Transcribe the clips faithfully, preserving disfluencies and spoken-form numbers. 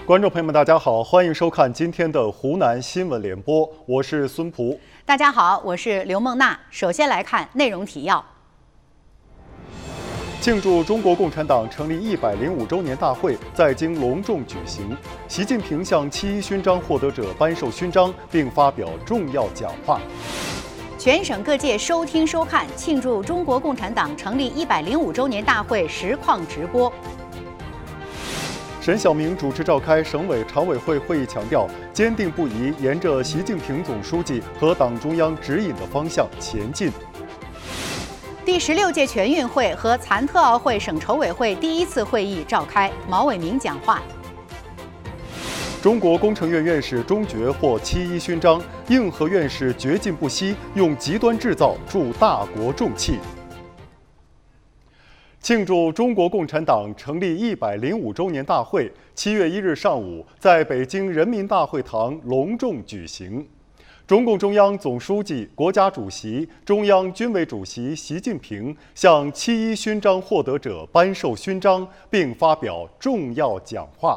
观众朋友们，大家好，欢迎收看今天的湖南新闻联播，我是孙璞。 大家好，我是刘梦娜。首先来看内容提要。 庆祝中国共产党成立一百零五周年大会在京隆重举行，习近平向七一勋章获得者颁授勋章，并发表重要讲话。 全省各界收听收看庆祝中国共产党成立一百零五周年大会实况直播。 沈晓明主持召开省委常委会会议，强调坚定不移沿着习近平总书记和党中央指引的方向前进。 第十六届全运会和残特奥会省筹委会第一次会议召开，毛伟明讲话。 中国工程院院士钟觉获七一勋章，应和院士掘尽不息，用极端制造助大国重器。庆祝中国共产党成立一百零五周年大会，七月一日上午在北京人民大会堂隆重举行。中共中央总书记、国家主席、中央军委主席习近平向七一勋章获得者颁授勋章，并发表重要讲话。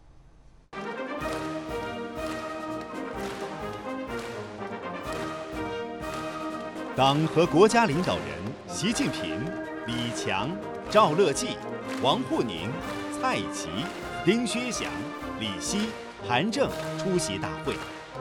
党和国家领导人习近平、李强、赵乐际、王沪宁、蔡奇、丁薛祥、李希、韩正出席大会。